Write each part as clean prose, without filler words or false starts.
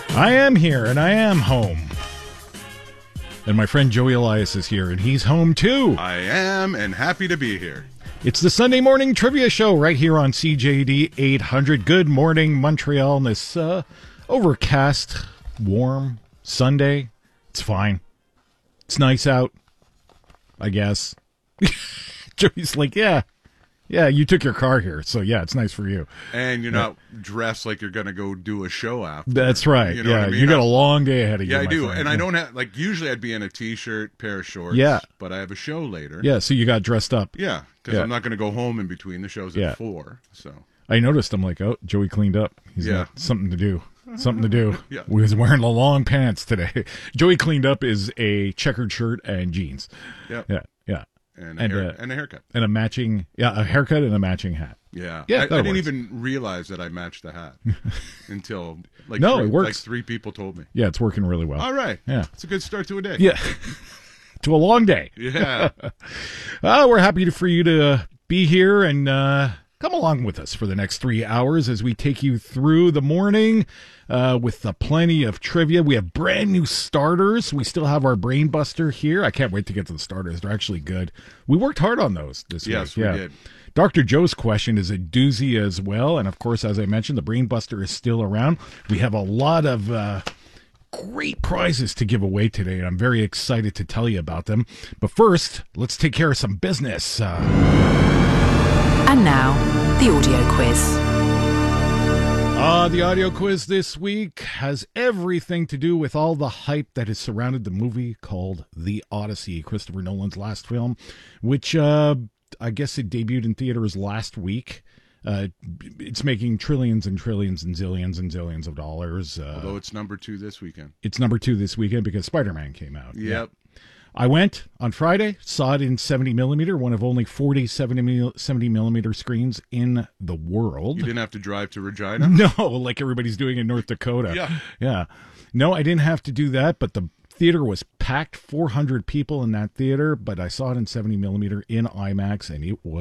I am here, and I am home. And my friend Joey Elias is here, and he's home too. I am, and happy to be here. It's the Sunday morning trivia show right here on CJD 800. Good morning, Montreal, on this overcast, warm Sunday. It's fine. It's nice out, I guess. Joey's like, yeah, you took your car here, so yeah, it's nice for you. And you're not dressed like you're going to go do a show after. That's right. You know what I mean? You got a long day ahead of you. Yeah, I do. friend. And I don't have, usually I'd be in a T-shirt, pair of shorts. Yeah. But I have a show later. Yeah, so you got dressed up. Yeah, because I'm not going to go home in between the shows at 4. So I noticed, I'm like, oh, Joey cleaned up. He's got something to do. Something to do. Yeah. We was wearing the long pants today. Joey cleaned up is a checkered shirt and jeans. Yep. Yeah. And a haircut. And a haircut and a matching hat. Yeah. Yeah, I didn't works. even realize that I matched the hat until it works. like 3 people told me. Yeah, it's working really well. All right. Yeah. It's a good start to a day. Yeah. To a long day. Yeah. We're happy for you to be here and come along with us for the next 3 hours as we take you through the morning with plenty of trivia. We have brand new starters. We still have our Brain Buster here. I can't wait to get to the starters. They're actually good. We worked hard on those this week. Yes, we did. Dr. Joe's question is a doozy as well. And, of course, as I mentioned, the Brain Buster is still around. We have a lot of great prizes to give away today, and I'm very excited to tell you about them. But first, let's take care of some business. And now, the audio quiz. The audio quiz this week has everything to do with all the hype that has surrounded the movie called The Odyssey, Christopher Nolan's last film, which I guess it debuted in theaters last week. It's making trillions and trillions and zillions of dollars. Although it's number 2 this weekend. It's number 2 this weekend because Spider-Man came out. Yep. Yeah. I went on Friday, saw it in 70 millimeter, one of only 40 70 millimeter screens in the world. You didn't have to drive to Regina? No, like everybody's doing in North Dakota. Yeah. No, I didn't have to do that, but the theater was packed, 400 people in that theater, but I saw it in 70 millimeter in IMAX, and it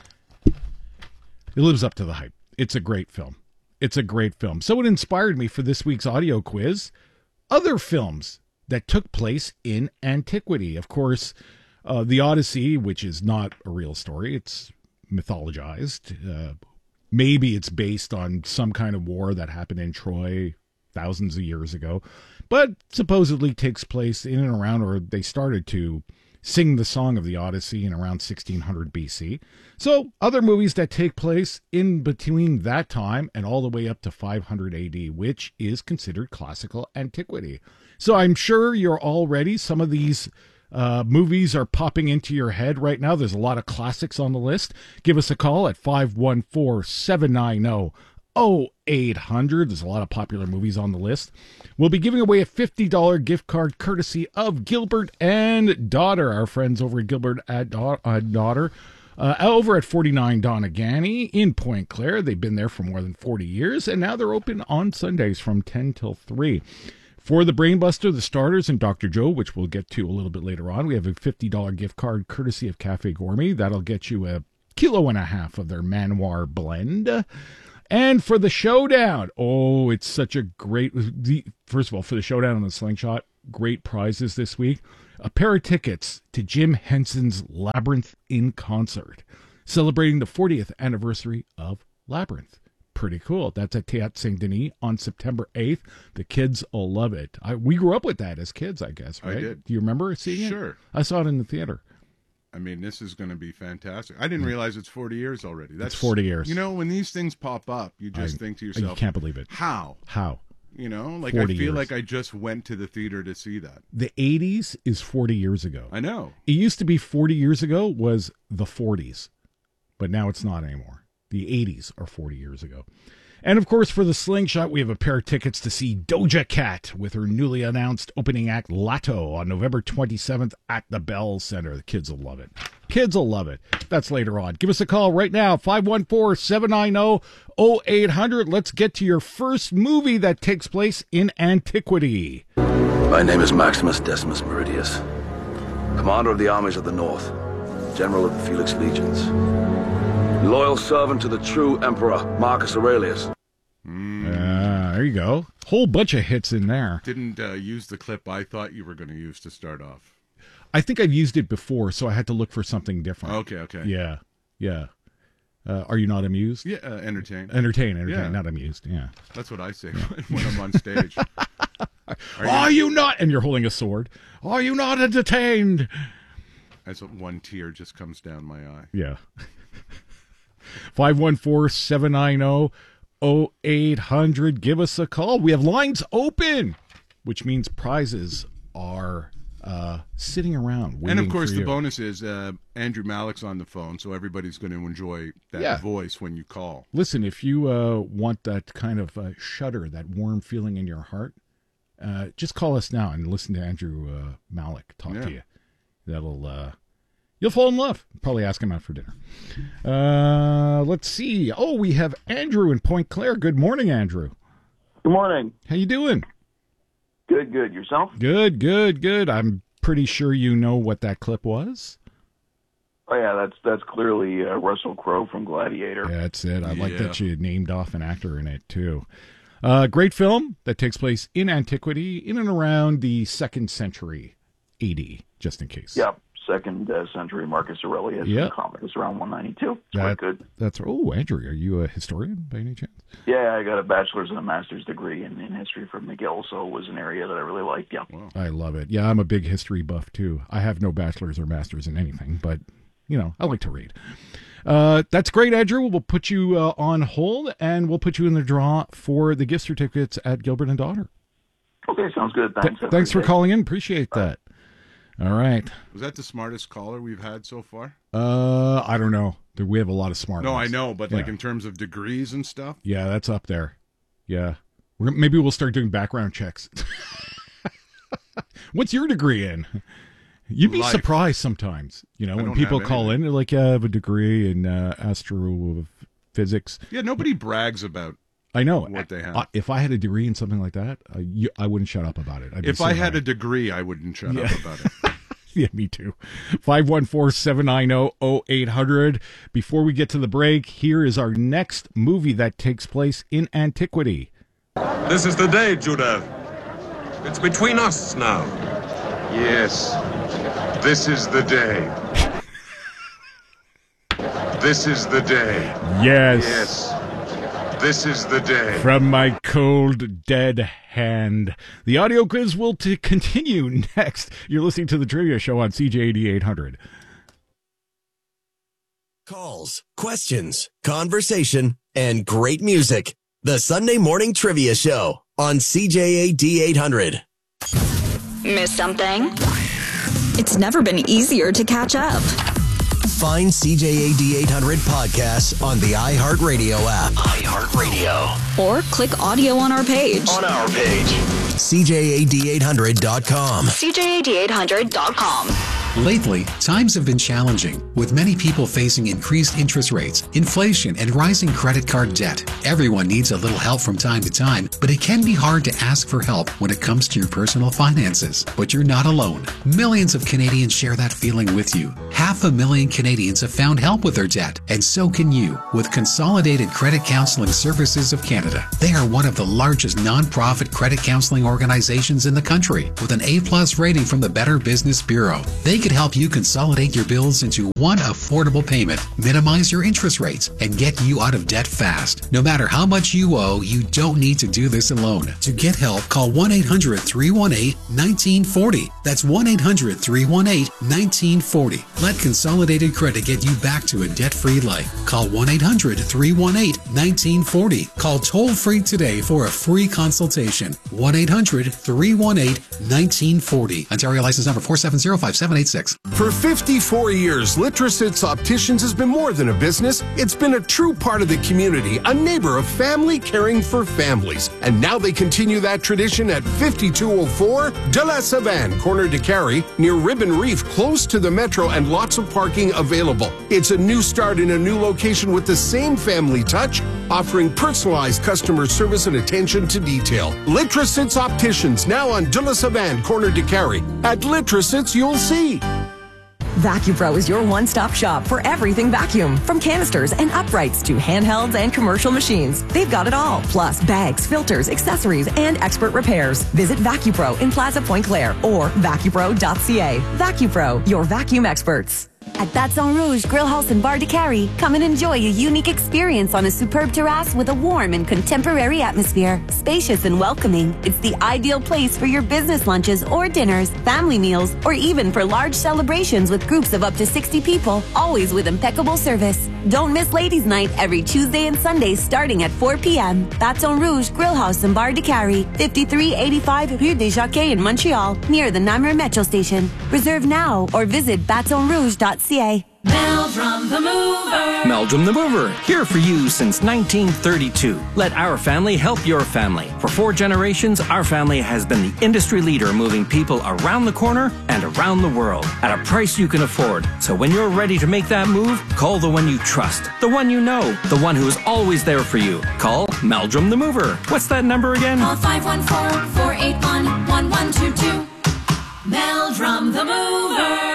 lives up to the hype. It's a great film. So it inspired me for this week's audio quiz. Other films that took place in antiquity. Of course, The Odyssey, which is not a real story. It's mythologized. Maybe it's based on some kind of war that happened in Troy thousands of years ago, but supposedly takes place in and around, or they started to sing the song of the Odyssey in around 1600 BC. So other movies that take place in between that time and all the way up to 500 AD, which is considered classical antiquity. So I'm sure you're all ready. Some of these movies are popping into your head right now. There's a lot of classics on the list. Give us a call at 514-790-0800. There's a lot of popular movies on the list. We'll be giving away a $50 gift card courtesy of Gilbert and Daughter, our friends over at Gilbert and Daughter. Over at 49 Donegany in Point Claire. They've been there for more than 40 years, and now they're open on Sundays from 10 till 3. For the Brain Buster, the starters, and Dr. Joe, which we'll get to a little bit later on, we have a $50 gift card courtesy of Cafe Gourmet. That'll get you 1.5 kilos of their Manoir blend. And for the showdown, it's such a great... First of all, for the showdown on the Slingshot, great prizes this week. A pair of tickets to Jim Henson's Labyrinth in Concert, celebrating the 40th anniversary of Labyrinth. Pretty cool. That's at Théâtre Saint-Denis on September 8th. The kids will love it. We grew up with that as kids, I guess, right? I did. Do you remember seeing it? Sure. I saw it in the theater. I mean, this is going to be fantastic. I didn't realize it's 40 years already. It's 40 years. You know, when these things pop up, you just think to yourself, you can't believe it. How? You know, like I feel years. like I just went to the theater to see that. The 80s is 40 years ago. I know. It used to be 40 years ago was the 40s, but now it's not anymore. The 80s are 40 years ago. And, of course, for the Slingshot, we have a pair of tickets to see Doja Cat with her newly announced opening act, Latto, on November 27th at the Bell Center. The kids will love it. That's later on. Give us a call right now, 514-790-0800. Let's get to your first movie that takes place in antiquity. My name is Maximus Decimus Meridius, commander of the armies of the North, general of the Felix Legions, loyal servant to the true Emperor Marcus Aurelius. There you go. Whole bunch of hits in there. Didn't use the clip I thought you were going to use to start off. I think I've used it before, so I had to look for something different. Okay. Yeah. Are you not amused? Yeah, entertained. Entertain, Yeah. not amused. Yeah. That's what I say when I'm on stage. Are you not? And you're holding a sword. Are you not entertained? As one tear just comes down my eye. Yeah. 514-790-0800. Give us a call. We have lines open, which means prizes are sitting around waiting. And of course, for the you. bonus is Andrew Malick's on the phone, so everybody's going to enjoy that voice when you call. Listen, if you want that kind of shudder, that warm feeling in your heart, just call us now and listen to Andrew Malick talk to you. That'll you'll fall in love. Probably ask him out for dinner. Let's see. Oh, we have Andrew in Point Claire. Good morning, Andrew. Good morning. How you doing? Good. Yourself? Good. I'm pretty sure you know what that clip was. Oh yeah, that's clearly Russell Crowe from Gladiator. That's it. I like that you named off an actor in it too. Great film that takes place in antiquity, in and around the 2nd century AD, just in case. Yep, 2nd century Marcus Aurelius. Yep. The comic is around 192. It's quite good. That's Andrew, are you a historian by any chance? Yeah, I got a bachelor's and a master's degree in history from McGill, so it was an area that I really liked. Yeah. Wow. I love it. Yeah, I'm a big history buff too. I have no bachelor's or master's in anything, but I like to read. That's great, Andrew. We'll put you on hold, and we'll put you in the draw for the gift certificates at Gilbert and Daughter. Okay, sounds good. Thanks. Thanks for calling in. Appreciate that. All right. Was that the smartest caller we've had so far? I don't know. We have a lot of smart ones. I know, but like in terms of degrees and stuff? Yeah, that's up there. Yeah. Maybe we'll start doing background checks. What's your degree in? You'd be surprised sometimes, when people call in, they're like, I have a degree in astrophysics. Yeah, nobody brags about I know what they have. If I had a degree in something like that, I wouldn't shut up about it. If I had a degree, I wouldn't shut up about it. Yeah, me too. 514-790-0800. Before we get to the break, here is our next movie that takes place in antiquity. This is the day, Judah. It's between us now. Yes, this is the day. This is the day. Yes, this is the day. From my cold, dead hand. The audio quiz will continue next. You're listening to the Trivia Show on CJAD 800. Calls, questions, conversation, and great music. The Sunday Morning Trivia Show on CJAD 800. Miss something? It's never been easier to catch up. Find CJAD 800 podcasts on the iHeartRadio app. iHeartRadio. Or click audio on our page. On our page. CJAD800.com. CJAD800.com. Lately, times have been challenging, with many people facing increased interest rates, inflation, and rising credit card debt. Everyone needs a little help from time to time, but it can be hard to ask for help when it comes to your personal finances. But you're not alone. Millions of Canadians share that feeling with you. 500,000 Canadians have found help with their debt, and so can you with Consolidated Credit Counseling Services of Canada. They are one of the largest non-profit credit counseling organizations in the country, with an A+ rating from the Better Business Bureau. They could help you consolidate your bills into one affordable payment, minimize your interest rates, and get you out of debt fast. No matter how much you owe, you don't need to do this alone. To get help, call 1-800-318-1940. That's 1-800-318-1940. Let Consolidated Credit get you back to a debt-free life. Call 1-800-318-1940. Call toll-free today for a free consultation. 1-800-318-1940. Ontario license number 4705786. For 54 years, Litrosits Opticians has been more than a business. It's been a true part of the community, a neighbor of family caring for families. And now they continue that tradition at 5204 De La Savane, corner de Carey, near Ribbon Reef, close to the metro and lots of parking available. It's a new start in a new location with the same family touch, offering personalized customer service and attention to detail. Litrosits Opticians, now on De La Savane, corner de Carey. At Litrosits, you'll see. VacuPro is your one-stop shop for everything vacuum. From canisters and uprights to handhelds and commercial machines. They've got it all. Plus bags, filters, accessories, and expert repairs. Visit VacuPro in Plaza Point Claire or vacupro.ca. VacuPro, your vacuum experts. At Baton Rouge Grill House and Bar de Cary, come and enjoy a unique experience on a superb terrace with a warm and contemporary atmosphere. Spacious and welcoming, it's the ideal place for your business lunches or dinners, family meals, or even for large celebrations with groups of up to 60 people, always with impeccable service. Don't miss Ladies' Night every Tuesday and Sunday starting at 4 p.m. Baton Rouge Grill House and Bar de Cary, 5385 Rue des Jockeys in Montreal, near the Namur Metro Station. Reserve now or visit batonrouge.ca. Meldrum the Mover. Meldrum the Mover, here for you since 1932. Let our family help your family. For 4 generations, our family has been the industry leader moving people around the corner and around the world at a price you can afford. So when you're ready to make that move, call the one you trust, the one you know, the one who is always there for you. Call Meldrum the Mover. What's that number again? Call 514-481-1122. Meldrum the Mover.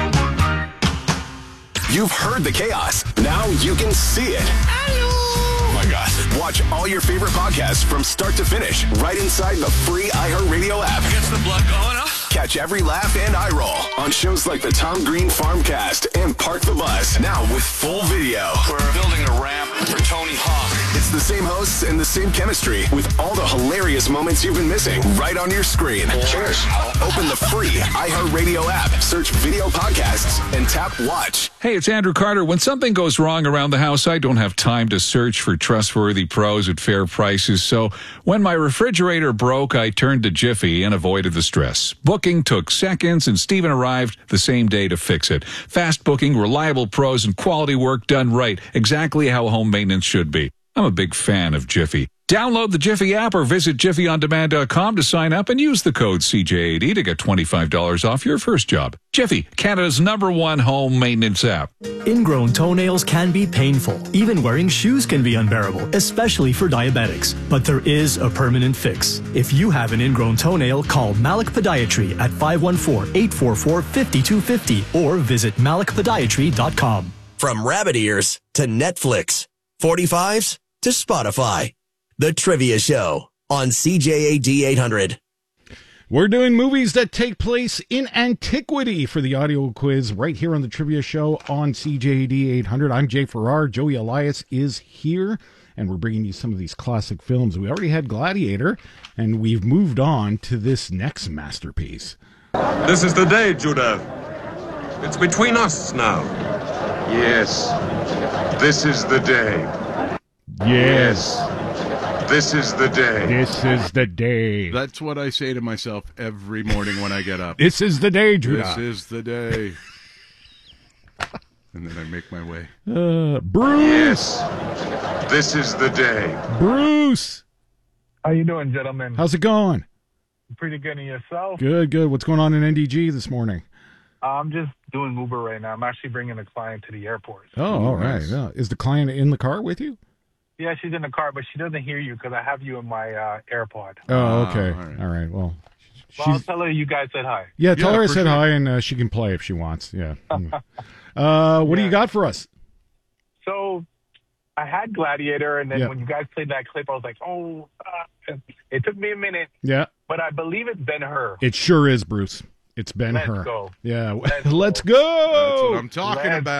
You've heard the chaos. Now you can see it. Oh my God. Watch all your favorite podcasts from start to finish right inside the free iHeartRadio app. Gets the blood going up. Catch every laugh and eye roll on shows like the Tom Green Farmcast and Park the Bus. Now with full video. We're building a ramp for Tony Hawk. It's the same hosts and the same chemistry with all the hilarious moments you've been missing right on your screen. Cheers. Open the free iHeartRadio app, search video podcasts, and tap watch. Hey, it's Andrew Carter. When something goes wrong around the house, I don't have time to search for trustworthy pros at fair prices. So when my refrigerator broke, I turned to Jiffy and avoided the stress. Booking took seconds, and Steven arrived the same day to fix it. Fast booking, reliable pros, and quality work done right. Exactly how home maintenance should be. I'm a big fan of Jiffy. Download the Jiffy app or visit jiffyondemand.com to sign up and use the code CJAD to get $25 off your first job. Jiffy, Canada's #1 home maintenance app. Ingrown toenails can be painful. Even wearing shoes can be unbearable, especially for diabetics. But there is a permanent fix. If you have an ingrown toenail, call Malik Podiatry at 514-844-5250 or visit malikpodiatry.com. From rabbit ears to Netflix, 45s to Spotify. The Trivia Show on CJAD 800. We're doing movies that take place in antiquity for the audio quiz right here on the Trivia Show on CJAD 800. I'm Jay Farrar. Joey Elias is here, and we're bringing you some of these classic films. We already had Gladiator, and we've moved on to this next masterpiece. This is the day, Judah. It's between us now. Yes. This is the day. Yes. This is the day. This is the day. That's what I say to myself every morning when I get up. This is the day, Judah. This is the day. And then I make my way. Bruce. Yes. This is the day. Bruce. How you doing, gentlemen? How's it going? Pretty good, and yourself? Good, good. What's going on in NDG this morning? I'm just doing Uber right now. I'm actually bringing a client to the airport. Oh, all right. Yeah. Is the client in the car with you? Yeah, she's in the car, but she doesn't hear you because I have you in my AirPod. Oh, okay. All right. Well, I'll tell her you guys said hi. Yeah, tell her I said hi, and she can play if she wants. Yeah. What do you got for us? So I had Gladiator, and then when you guys played that clip, I was like, oh, it took me a minute. Yeah. But I believe it's Ben-Hur. It sure is, Bruce. It's Ben-Hur. Let's go. Yeah. Let's go. That's what I'm talking about.